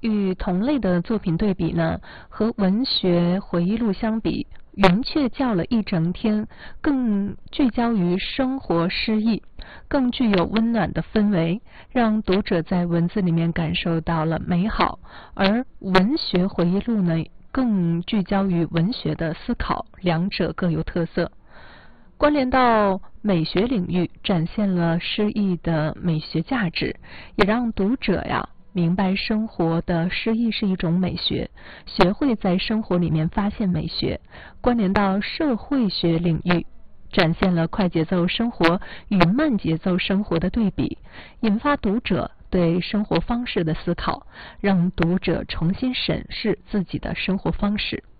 与同类的作品对比呢，和文学回忆录相比，云雀叫了一整天更聚焦于生活诗意，更具有温暖的氛围，让读者在文字里面感受到了美好。而文学回忆录呢，更聚焦于文学的思考，两者各有特色。关联到美学领域，展现了诗意的美学价值，也让读者明白生活的诗意是一种美学，学会在生活里面发现美学。关联到社会学领域，展现了快节奏生活与慢节奏生活的对比，引发读者对生活方式的思考，让读者重新审视自己的生活方式。